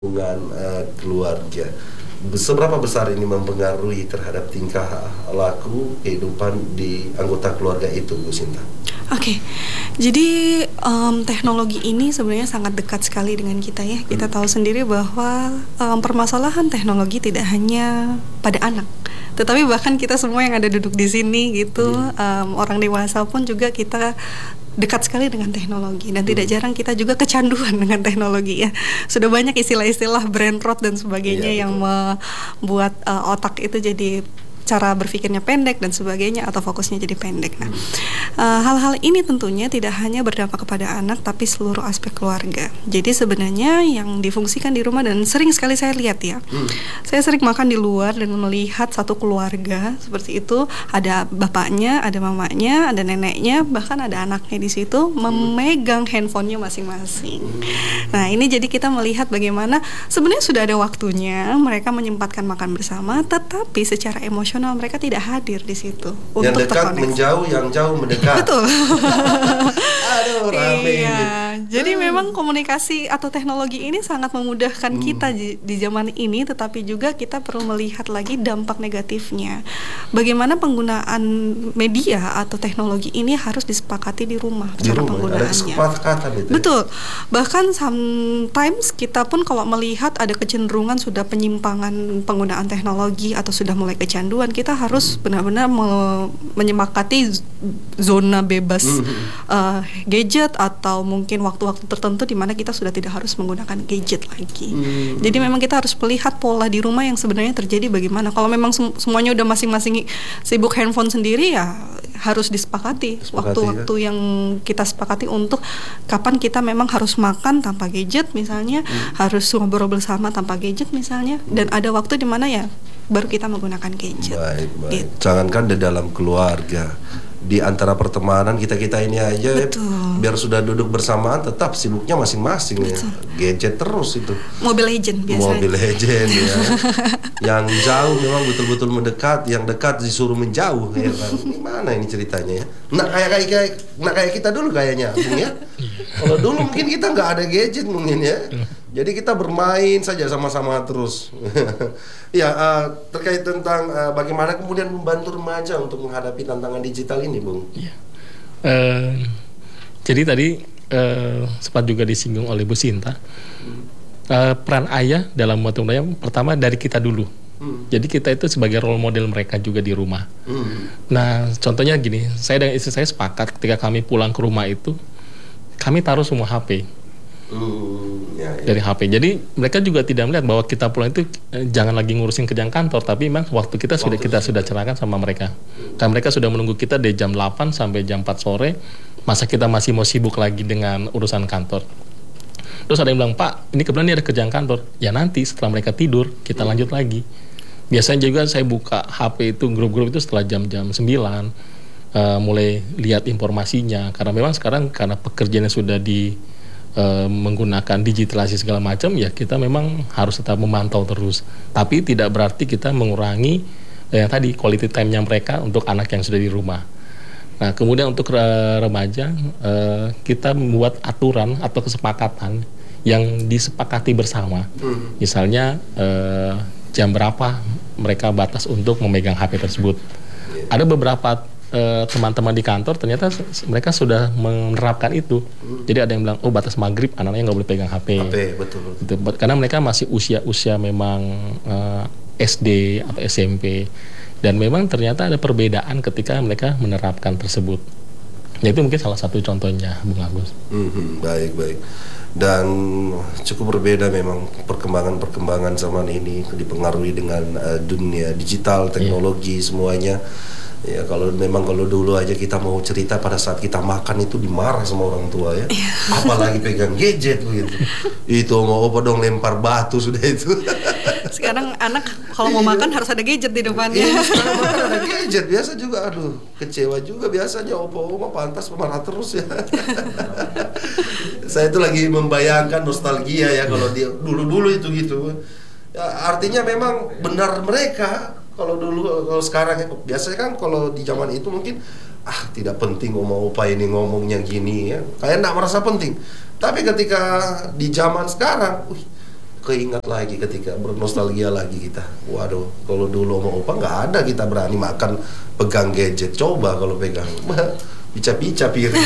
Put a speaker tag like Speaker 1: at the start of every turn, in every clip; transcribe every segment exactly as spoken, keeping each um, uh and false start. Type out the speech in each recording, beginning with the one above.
Speaker 1: hubungan uh, keluarga. Seberapa besar ini mempengaruhi terhadap tingkah laku kehidupan di anggota keluarga itu, Bu Sinta?
Speaker 2: Oke, okay. Jadi um, teknologi ini sebenarnya sangat dekat sekali dengan kita ya. Kita hmm. tahu sendiri bahwa um, permasalahan teknologi tidak hanya pada anak, tetapi bahkan kita semua yang ada duduk di sini gitu, hmm. um, orang dewasa pun juga kita dekat sekali dengan teknologi dan hmm. tidak jarang kita juga kecanduan dengan teknologi ya. Sudah banyak istilah-istilah brain rot dan sebagainya iya, yang membuat uh, otak itu jadi cara berpikirnya pendek dan sebagainya atau fokusnya jadi pendek. Nah, uh, hal-hal ini tentunya tidak hanya berdampak kepada anak tapi seluruh aspek keluarga. Jadi sebenarnya yang difungsikan di rumah dan sering sekali saya lihat ya. Hmm. Saya sering makan di luar dan melihat satu keluarga seperti itu, ada bapaknya, ada mamanya, ada neneknya, bahkan ada anaknya di situ memegang handphonenya masing-masing. Nah, ini jadi kita melihat bagaimana sebenarnya sudah ada waktunya mereka menyempatkan makan bersama, tetapi secara emosional mereka tidak hadir di situ.
Speaker 1: Yang untuk dekat terkoneksi. Menjauh, yang jauh mendekat.
Speaker 2: Betul.
Speaker 1: Aduh, rame
Speaker 2: iya.
Speaker 1: ini.
Speaker 2: Jadi hmm. memang komunikasi atau teknologi ini sangat memudahkan hmm. kita di, di zaman ini, tetapi juga kita perlu melihat lagi dampak negatifnya. Bagaimana penggunaan media atau teknologi ini harus disepakati di rumah,
Speaker 1: di
Speaker 2: cara
Speaker 1: rumah,
Speaker 2: penggunaannya.
Speaker 1: Ada kesepakatan itu.
Speaker 2: Betul. Bahkan sometimes kita pun kalau melihat ada kecenderungan sudah penyimpangan penggunaan teknologi atau sudah mulai kecanduan, kita harus hmm. benar-benar me- menyepakati zona bebas hmm. uh, gadget atau mungkin waktu-waktu tertentu di mana kita sudah tidak harus menggunakan gadget lagi. Hmm. Jadi memang kita harus melihat pola di rumah yang sebenarnya terjadi bagaimana. Kalau memang sem- semuanya udah masing-masing sibuk handphone sendiri ya harus disepakati, disepakati waktu-waktu ya? Yang kita sepakati untuk kapan kita memang harus makan tanpa gadget misalnya, hmm. harus ngobrol bersama tanpa gadget misalnya, hmm. dan ada waktu di mana ya baru kita menggunakan gadget.
Speaker 1: Baik, baik. Gitu. Jangankan di dalam keluarga, di antara pertemanan kita-kita ini aja ya, biar sudah duduk bersamaan tetap sibuknya masing-masing ya. Gadget terus itu.
Speaker 2: Mobile Legend biasanya.
Speaker 1: Mobile Legend ya. Yang jauh memang betul-betul mendekat, yang dekat disuruh menjauh ya kan. Gimana ini ceritanya ya? Nah kayak kayak nah kayak kita dulu kayaknya, Bung ya. Kalau dulu mungkin kita nggak ada gadget mungkin ya. Jadi kita bermain saja sama-sama terus. Ya, uh, terkait tentang uh, bagaimana kemudian membantu remaja untuk menghadapi tantangan digital ini, Bung.
Speaker 3: Ya. Uh, jadi tadi uh, sempat juga disinggung oleh Bu Sinta. Hmm. Uh, peran ayah dalam membantu remaja pertama dari kita dulu. Hmm. Jadi kita itu sebagai role model mereka juga di rumah. Hmm. Nah, contohnya gini, saya dan istri saya sepakat ketika kami pulang ke rumah itu, kami taruh semua H P. Hmm, ya, ya. Dari H P. Jadi mereka juga tidak melihat bahwa kita pulang itu eh, jangan lagi ngurusin kerjaan kantor, tapi memang waktu kita waktu sudah kita sudah, sudah cerahkan sama mereka. Hmm. Dan mereka sudah menunggu kita dari jam delapan sampai jam empat sore. Masa kita masih mau sibuk lagi dengan urusan kantor. Terus ada yang bilang, "Pak, ini kebetulan ini ada kerjaan kantor." Ya nanti setelah mereka tidur, kita hmm. lanjut lagi. Biasanya juga saya buka H P itu grup-grup itu setelah jam-jam sembilan, uh, mulai lihat informasinya. Karena memang sekarang karena pekerjaannya sudah di Uh, menggunakan digitalisasi segala macam, ya kita memang harus tetap memantau terus. Tapi tidak berarti kita mengurangi uh, yang tadi quality time-nya mereka untuk anak yang sudah di rumah. Nah, kemudian untuk uh, remaja uh, kita membuat aturan atau kesepakatan yang disepakati bersama. Hmm. Misalnya uh, jam berapa mereka batas untuk memegang H P tersebut. Yeah. Ada beberapa Uh, teman-teman di kantor ternyata mereka sudah menerapkan itu. Hmm. Jadi ada yang bilang, oh batas maghrib anaknya nggak boleh pegang H P.
Speaker 1: H P betul.
Speaker 3: Gitu. Karena mereka masih usia-usia memang uh, S D atau S M P, dan memang ternyata ada perbedaan ketika mereka menerapkan tersebut. Ya itu mungkin salah satu contohnya, Bung Agus.
Speaker 1: Hmm, baik baik. Dan cukup berbeda memang perkembangan-perkembangan zaman ini dipengaruhi dengan uh, dunia digital, teknologi, yeah. semuanya. Ya kalau memang kalau dulu aja kita mau cerita pada saat kita makan itu dimarah sama orang tua ya, apalagi pegang gadget begitu. Itu mau apa dong lempar batu sudah itu.
Speaker 2: Sekarang anak kalau mau makan harus ada gadget di depannya.
Speaker 1: Iya, sekarang makan ada gadget biasa juga. Aduh kecewa juga biasanya opo-opo pantas marah terus ya. Saya itu lagi membayangkan nostalgia ya kalau dia dulu-dulu itu gitu. Ya, artinya memang benar mereka. Kalau dulu, kalau sekarang ya, biasanya kan kalau di zaman itu mungkin ah tidak penting mau apa ini ngomongnya gini ya, kayak nggak merasa penting. Tapi ketika di zaman sekarang, wih, keingat lagi ketika bernostalgia lagi kita. Waduh, kalau dulu sama opa nggak ada kita berani makan pegang gadget. Coba kalau pegang, pica-pica piring.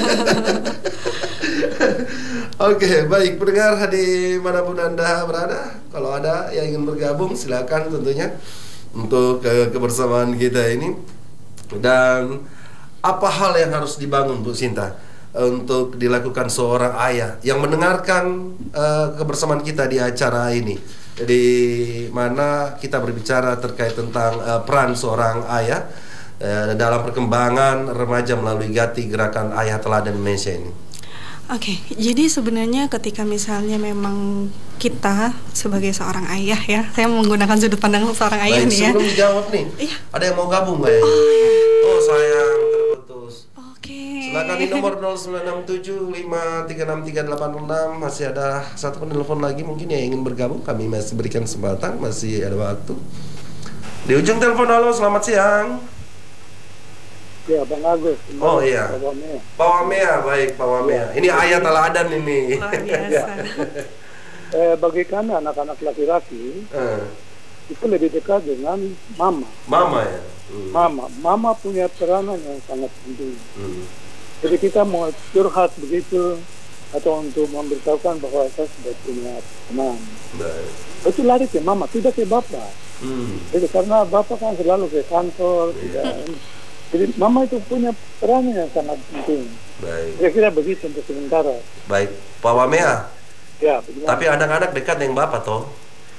Speaker 1: Oke, baik pendengar di manapun Anda berada, kalau ada yang ingin bergabung silakan tentunya untuk ke kebersamaan kita ini. Dan apa hal yang harus dibangun Bu Sinta untuk dilakukan seorang ayah yang mendengarkan uh, kebersamaan kita di acara ini, di mana kita berbicara terkait tentang uh, peran seorang ayah uh, dalam perkembangan remaja melalui Gati Gerakan Ayah Teladan Indonesia ini.
Speaker 2: Oke, okay, jadi sebenarnya ketika misalnya memang kita sebagai seorang ayah ya, saya menggunakan sudut pandang seorang ayah
Speaker 1: Baik,
Speaker 2: nih ya.
Speaker 1: Sebelum dijawab nih, iya. Ada yang mau gabung nggak ya?
Speaker 2: Oh, iya.
Speaker 1: Oh sayang terputus.
Speaker 2: Oke. Okay.
Speaker 1: Silakan di nomor nol sembilan enam tujuh lima tiga enam tiga delapan enam. Masih ada satu penelpon lagi mungkin yang ingin bergabung. Kami masih berikan kesempatan, masih ada waktu. Di ujung telepon, halo, selamat siang.
Speaker 4: Ya, Bang Agus.
Speaker 1: Oh iya. Pak Wamea, baik Pak Wamea. Ini ayah teladan ini.
Speaker 2: Luar biasa.
Speaker 4: eh, bagi kami anak-anak laki-laki eh. itu lebih dekat dengan mama.
Speaker 1: Mama ya.
Speaker 4: Hmm. Mama, mama punya peranan yang sangat penting. Hmm. Jadi kita mau curhat begitu atau untuk memberitahukan bahwa saya sudah punya teman. Baik. Itu lari ke mama, tidak ke bapak. Hmm. Jadi karena bapak kan selalu ke kantor, yeah. tidak. Jadi mama itu punya peran yang sangat penting. Baik. Kira-kira begitu untuk sementara.
Speaker 1: Baik, Pak Wamea.
Speaker 4: Ya.
Speaker 1: Bagaimana? Tapi anak-anak dekat dengan bapak toh?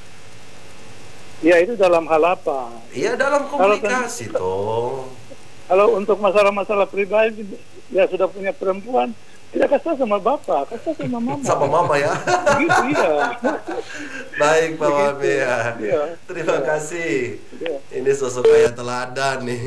Speaker 4: Ya itu dalam hal apa?
Speaker 1: Iya dalam komunikasi kalau, toh.
Speaker 4: Kalau untuk masalah-masalah pribadi, ya sudah punya perempuan, tidak kasih sama bapak, kasih sama mama.
Speaker 1: Sama mama ya.
Speaker 4: Begitu ya.
Speaker 1: Baik Pak Wamea. Ya. Terima ya. kasih. Ya. Ini sosok ayah teladan nih.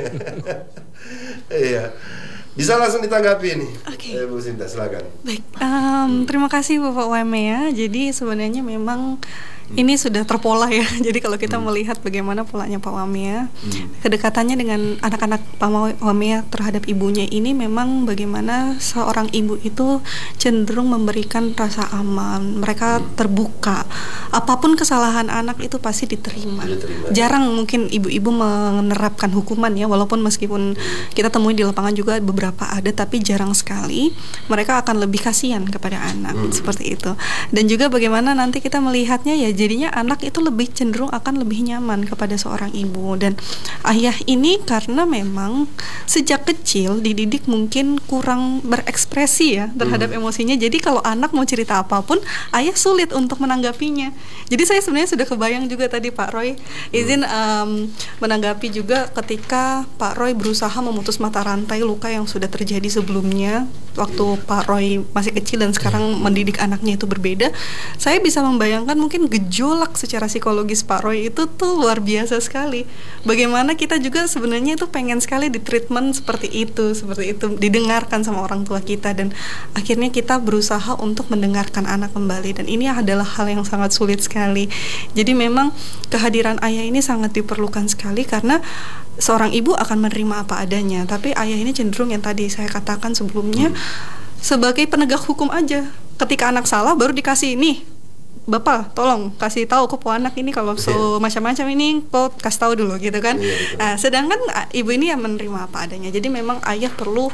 Speaker 1: Iya. Bisa langsung ditanggapi nih.
Speaker 2: Oke.
Speaker 1: Okay. Bu Sinta silakan.
Speaker 2: Baik. Um, terima kasih Bapak Wamea. Jadi sebenarnya memang Hmm. ini sudah terpola ya. Jadi kalau kita hmm. melihat bagaimana polanya Pak Wamea, hmm. kedekatannya dengan anak-anak Pak Wamea terhadap ibunya ini memang bagaimana seorang ibu itu cenderung memberikan rasa aman. Mereka hmm. terbuka. Apapun kesalahan anak itu pasti diterima. diterima. Jarang mungkin ibu-ibu menerapkan hukuman ya, walaupun meskipun hmm. kita temui di lapangan juga beberapa ada, tapi jarang sekali mereka akan lebih kasihan kepada anak hmm. seperti itu. Dan juga bagaimana nanti kita melihatnya ya, jadinya anak itu lebih cenderung akan lebih nyaman kepada seorang ibu. Dan ayah ini karena memang sejak kecil dididik mungkin kurang berekspresi ya terhadap hmm. emosinya. Jadi kalau anak mau cerita apapun, ayah sulit untuk menanggapinya. Jadi saya sebenarnya sudah kebayang juga tadi Pak Roy izin um, menanggapi juga ketika Pak Roy berusaha memutus mata rantai luka yang sudah terjadi sebelumnya waktu Pak Roy masih kecil dan sekarang mendidik anaknya itu berbeda. Saya bisa membayangkan mungkin gejolak secara psikologis Pak Roy itu tuh luar biasa sekali. Bagaimana kita juga sebenarnya itu pengen sekali di treatment seperti itu, seperti itu didengarkan sama orang tua kita, dan akhirnya kita berusaha untuk mendengarkan anak kembali, dan ini adalah hal yang sangat sulit sekali. Jadi memang kehadiran ayah ini sangat diperlukan sekali karena seorang ibu akan menerima apa adanya, tapi ayah ini cenderung yang tadi saya katakan sebelumnya hmm. sebagai penegak hukum aja. Ketika anak salah baru dikasih nih, Bapak tolong kasih tahu ke anak ini kalau so yeah. macam-macam ini kok kasih tahu dulu gitu kan. Yeah, nah, sedangkan ibu ini yang menerima apa adanya. Jadi memang ayah perlu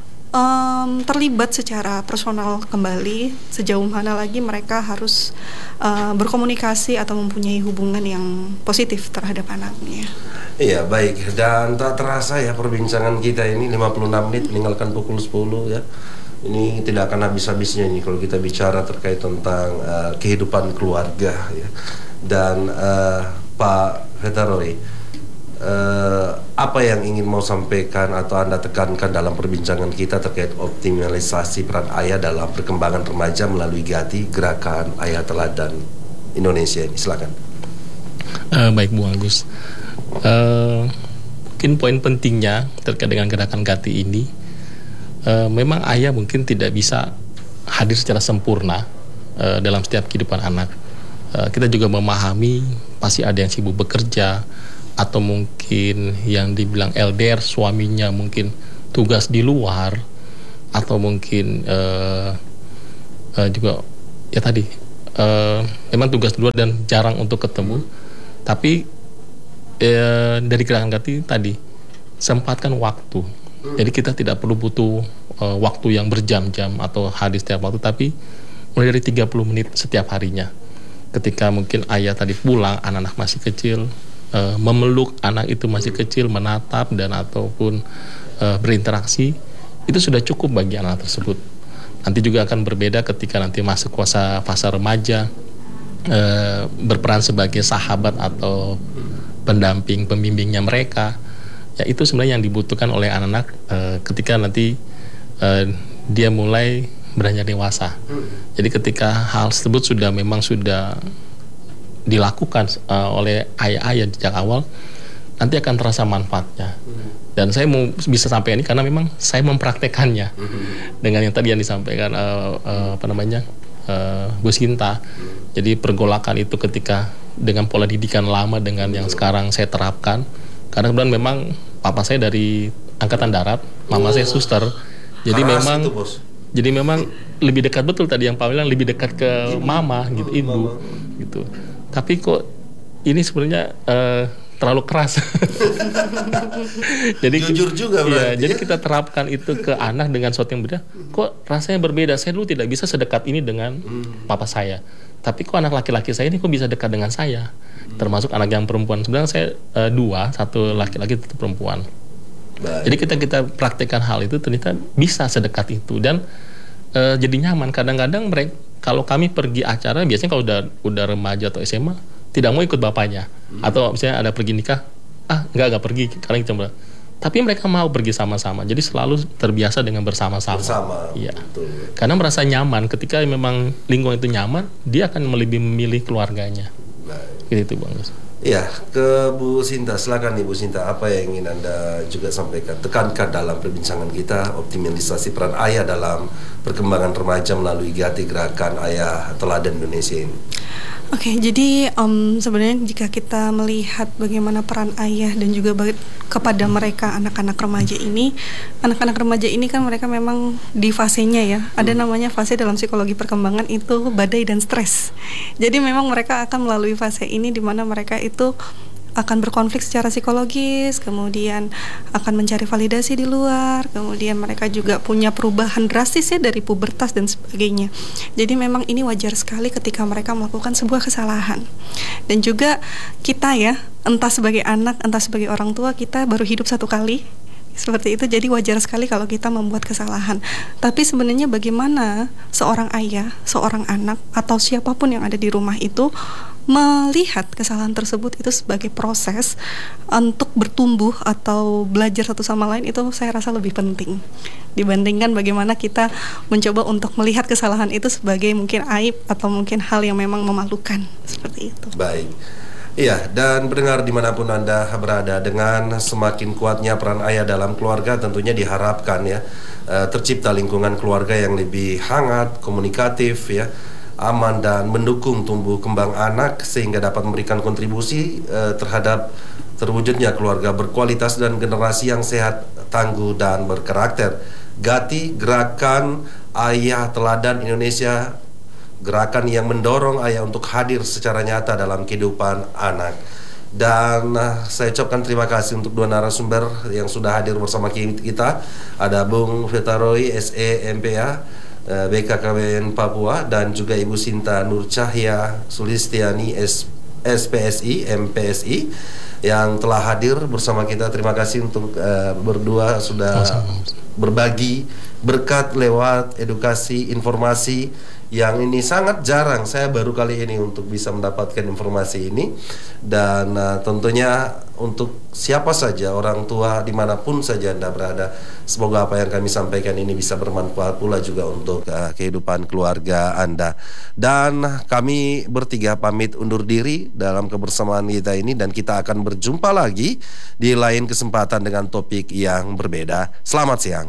Speaker 2: um, terlibat secara personal kembali, sejauh mana lagi mereka harus uh, berkomunikasi atau mempunyai hubungan yang positif terhadap anaknya.
Speaker 1: Iya baik, dan tak terasa ya perbincangan kita ini lima puluh enam menit meninggalkan pukul sepuluh ya. Ini tidak akan habis-habisnya nih kalau kita bicara terkait tentang uh, kehidupan keluarga ya. Dan uh, Pak Hetaroy, uh, apa yang ingin mau sampaikan atau Anda tekankan dalam perbincangan kita terkait optimalisasi peran ayah dalam perkembangan remaja melalui Gati Gerakan Ayah Teladan Indonesia ini? Silakan.
Speaker 3: Uh, baik Bu Agus. Uh, mungkin poin pentingnya terkait dengan gerakan Gati ini, Uh, memang ayah mungkin tidak bisa hadir secara sempurna uh, dalam setiap kehidupan anak. Uh, kita juga memahami pasti ada yang sibuk bekerja, atau mungkin yang dibilang L D R suaminya mungkin tugas di luar, atau mungkin uh, uh, juga ya tadi uh, memang tugas dua dan jarang untuk ketemu, tapi uh, dari gerakan Gati tadi sempatkan waktu. Jadi kita tidak perlu butuh uh, waktu yang berjam-jam atau hadir setiap waktu, tapi mulai dari tiga puluh menit setiap harinya. Ketika mungkin ayah tadi pulang, anak-anak masih kecil, uh, memeluk anak itu masih kecil, menatap dan ataupun uh, berinteraksi, itu sudah cukup bagi anak tersebut. Nanti juga akan berbeda ketika nanti masuk fase fase remaja, uh, berperan sebagai sahabat atau pendamping, pembimbingnya mereka. Ya itu sebenarnya yang dibutuhkan oleh anak-anak uh, ketika nanti uh, dia mulai beranjak dewasa. Jadi ketika hal tersebut sudah memang sudah dilakukan uh, oleh ayah-ayah sejak awal, nanti akan terasa manfaatnya. Dan saya mau bisa sampaikan ini karena memang saya mempraktekannya dengan yang tadi yang disampaikan uh, uh, apa namanya uh, Bu Sinta. Jadi pergolakan itu ketika dengan pola didikan lama dengan yang sekarang saya terapkan. Karena kemudian memang papa saya dari angkatan darat, mama saya suster. Jadi Keras memang itu, Bos. Jadi memang lebih dekat, betul tadi yang Pak bilang, lebih dekat ke ibu. mama gitu, oh, ibu mama. gitu. Tapi kok ini sebenarnya uh, terlalu keras. Jadi
Speaker 1: jujur juga
Speaker 3: ya,
Speaker 1: berarti.
Speaker 3: Jadi kita terapkan itu ke anak dengan sesuatu yang berbeda. Kok rasanya berbeda? Saya dulu tidak bisa sedekat ini dengan hmm. papa saya. Tapi kok anak laki-laki saya ini kok bisa dekat dengan saya? Hmm. Termasuk anak yang perempuan. Sebenarnya saya uh, dua, satu laki-laki, satu perempuan. Baik. Jadi kita kita praktekkan hal itu ternyata bisa sedekat itu dan e, jadi nyaman. Kadang-kadang mereka kalau kami pergi acara biasanya kalau udah udah remaja atau S M A tidak mau ikut bapaknya hmm. atau misalnya ada pergi nikah ah enggak enggak pergi karena kita tapi mereka mau pergi sama-sama. Jadi selalu terbiasa dengan bersama-sama. Bersama. Iya. Betul. Karena merasa nyaman ketika memang lingkungan itu nyaman, dia akan lebih memilih keluarganya. Baik. Gitu Bang Gus.
Speaker 1: Iya, ke Bu Sinta, silakan nih Bu Sinta, apa yang ingin Anda juga sampaikan, tekankan dalam perbincangan kita, optimalisasi peran ayah dalam perkembangan remaja melalui Gati Gerakan Ayah Teladan Indonesia ini.
Speaker 2: Oke, okay, jadi um, sebenarnya jika kita melihat bagaimana peran ayah dan juga bagi, kepada mereka anak-anak remaja ini, anak-anak remaja ini kan mereka memang di fasenya ya, ada namanya fase dalam psikologi perkembangan itu badai dan stres. Jadi memang mereka akan melalui fase ini di mana mereka itu akan berkonflik secara psikologis, kemudian akan mencari validasi di luar, kemudian mereka juga punya perubahan drastis ya dari pubertas dan sebagainya. Jadi memang ini wajar sekali ketika mereka melakukan sebuah kesalahan. Dan juga kita ya, entah sebagai anak, entah sebagai orang tua, kita baru hidup satu kali. Seperti itu, jadi wajar sekali kalau kita membuat kesalahan. Tapi sebenarnya bagaimana seorang ayah, seorang anak, atau siapapun yang ada di rumah itu melihat kesalahan tersebut itu sebagai proses untuk bertumbuh atau belajar satu sama lain, itu saya rasa lebih penting dibandingkan bagaimana kita mencoba untuk melihat kesalahan itu sebagai mungkin aib atau mungkin hal yang memang memalukan, seperti itu.
Speaker 1: Baik. Iya, dan pendengar dimanapun Anda berada, dengan semakin kuatnya peran ayah dalam keluarga tentunya diharapkan ya tercipta lingkungan keluarga yang lebih hangat, komunikatif ya, aman dan mendukung tumbuh kembang anak sehingga dapat memberikan kontribusi eh, terhadap terwujudnya keluarga berkualitas dan generasi yang sehat, tangguh dan berkarakter. Gati Gerakan Ayah Teladan Indonesia, gerakan yang mendorong ayah untuk hadir secara nyata dalam kehidupan anak. Dan uh, saya ucapkan terima kasih untuk dua narasumber yang sudah hadir bersama kita. Ada Bung Vetaroi S E M P A B K K B N Papua dan juga Ibu Sinta Nur Cahya Sulistiani S P S I M P S I yang telah hadir bersama kita. Terima kasih untuk uh, berdua sudah berbagi berkat lewat edukasi, informasi yang ini sangat jarang. Saya baru kali ini untuk bisa mendapatkan informasi ini. Dan uh, tentunya untuk siapa saja, orang tua dimanapun saja Anda berada, semoga apa yang kami sampaikan ini bisa bermanfaat pula juga untuk uh, kehidupan keluarga Anda. Dan kami bertiga pamit undur diri dalam kebersamaan kita ini, dan kita akan berjumpa lagi di lain kesempatan dengan topik yang berbeda. Selamat siang.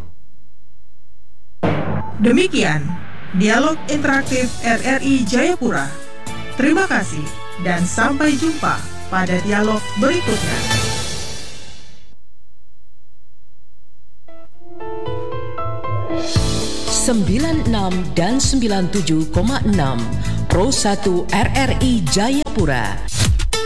Speaker 5: Demikian Dialog Interaktif R R I Jayapura. Terima kasih dan sampai jumpa pada dialog berikutnya.
Speaker 6: sembilan enam dan sembilan tujuh koma enam Pro satu R R I Jayapura.